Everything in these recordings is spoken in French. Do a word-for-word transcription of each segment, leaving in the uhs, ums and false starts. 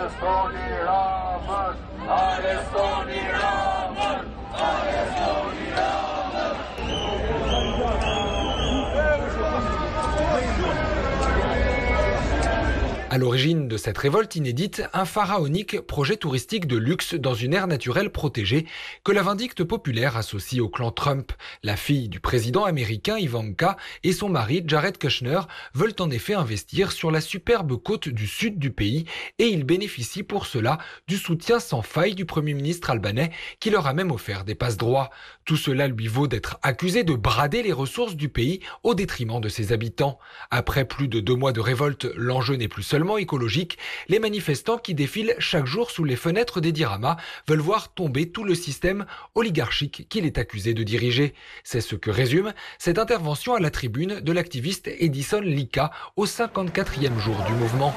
À l'origine de cette révolte inédite, un pharaonique projet touristique de luxe dans une aire naturelle protégée que la vindicte populaire associe au clan Trump. La fille du président américain Ivanka et son mari Jared Kushner veulent en effet investir sur la superbe côte du sud du pays et ils bénéficient pour cela du soutien sans faille du premier ministre albanais qui leur a même offert des passe-droits. Tout cela lui vaut d'être accusé de brader les ressources du pays au détriment de ses habitants. Après plus de deux mois de révolte, l'enjeu n'est plus seulement écologique, les manifestants qui défilent chaque jour sous les fenêtres d'Edi Rama veulent voir tomber tout le système oligarchique qu'il est accusé de diriger. C'est ce que résume cette intervention à la tribune de l'activiste Edison Lika au cinquante-quatrième jour du mouvement.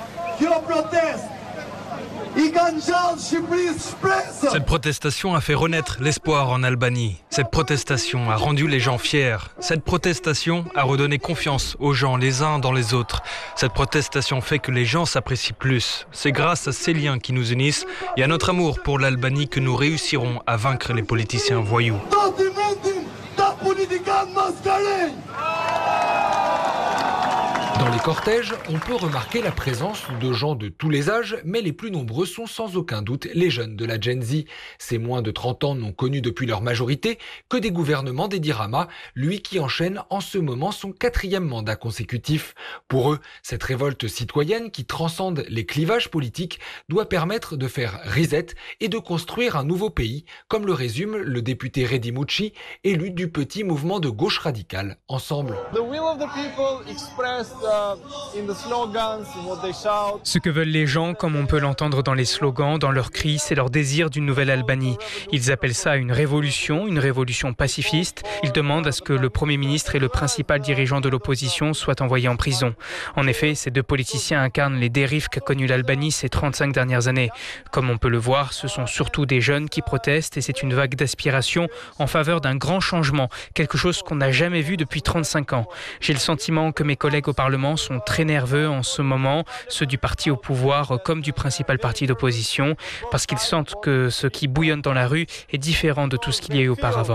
Cette protestation a fait renaître l'espoir en Albanie. Cette protestation a rendu les gens fiers. Cette protestation a redonné confiance aux gens les uns dans les autres. Cette protestation fait que les gens s'apprécient plus. C'est grâce à ces liens qui nous unissent et à notre amour pour l'Albanie que nous réussirons à vaincre les politiciens voyous. Dans les cortèges, on peut remarquer la présence de gens de tous les âges, mais les plus nombreux sont sans aucun doute les jeunes de la Gen Z. Ces moins de trente ans n'ont connu depuis leur majorité que des gouvernements d'Edi Rama, lui qui enchaîne en ce moment son quatrième mandat consécutif. Pour eux, cette révolte citoyenne qui transcende les clivages politiques doit permettre de faire reset et de construire un nouveau pays, comme le résume le député Reddy Mouchi, élu du petit mouvement de gauche radicale Ensemble. Ce que veulent les gens, comme on peut l'entendre dans les slogans, dans leurs cris, c'est leur désir d'une nouvelle Albanie. Ils appellent ça une révolution, une révolution pacifiste. Ils demandent à ce que le Premier ministre et le principal dirigeant de l'opposition soient envoyés en prison. En effet, ces deux politiciens incarnent les dérives qu'a connues l'Albanie ces trente-cinq dernières années. Comme on peut le voir, ce sont surtout des jeunes qui protestent et c'est une vague d'aspiration en faveur d'un grand changement, quelque chose qu'on n'a jamais vu depuis trente-cinq ans. J'ai le sentiment que mes collègues au Parlement sont très nerveux en ce moment, ceux du parti au pouvoir comme du principal parti d'opposition, parce qu'ils sentent que ce qui bouillonne dans la rue est différent de tout ce qu'il y a eu auparavant.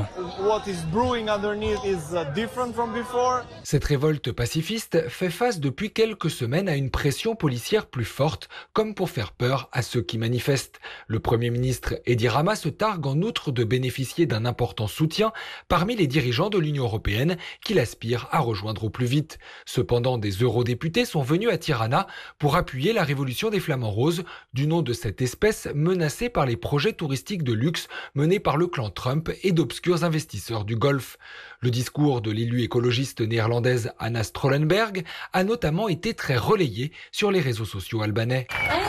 Cette révolte pacifiste fait face depuis quelques semaines à une pression policière plus forte, comme pour faire peur à ceux qui manifestent. Le Premier ministre Edi Rama se targue en outre de bénéficier d'un important soutien parmi les dirigeants de l'Union européenne qu'il aspire à rejoindre au plus vite. Cependant, des eurodéputés sont venus à Tirana pour appuyer la révolution des Flamants Roses, du nom de cette espèce menacée par les projets touristiques de luxe menés par le clan Trump et d'obscurs investisseurs du Golfe. Le discours de l'élue écologiste néerlandaise Anna Strollenberg a notamment été très relayé sur les réseaux sociaux albanais.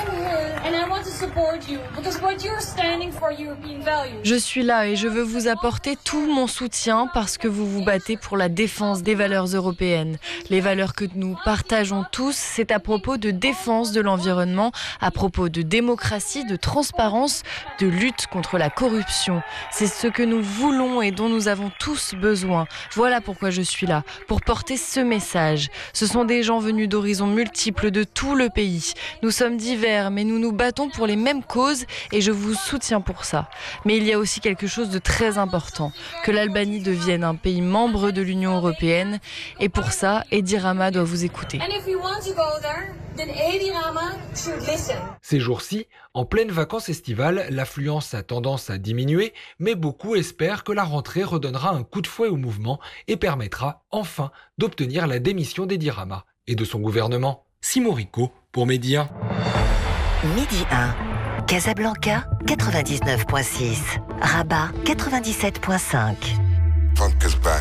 Je suis là et je veux vous apporter tout mon soutien parce que vous vous battez pour la défense des valeurs européennes. Les valeurs que nous partageons tous, c'est à propos de défense de l'environnement, à propos de démocratie, de transparence, de lutte contre la corruption. C'est ce que nous voulons et dont nous avons tous besoin. Voilà pourquoi je suis là, pour porter ce message. Ce sont des gens venus d'horizons multiples de tout le pays. Nous sommes divers, mais nous nous battons pour les mêmes causes et je vous soutiens pour ça. Mais il y a aussi quelque chose de très important, que l'Albanie devienne un pays membre de l'Union européenne et pour ça, Edi Rama doit vous écouter. Ces jours-ci, en pleine vacances estivales, l'affluence a tendance à diminuer, mais beaucoup espèrent que la rentrée redonnera un coup de fouet au mouvement et permettra enfin d'obtenir la démission d'Edi Rama et de son gouvernement. Simon Rico pour Midi un. Midi un, Casablanca quatre-vingt-dix-neuf virgule six, Rabat quatre-vingt-dix-sept virgule cinq.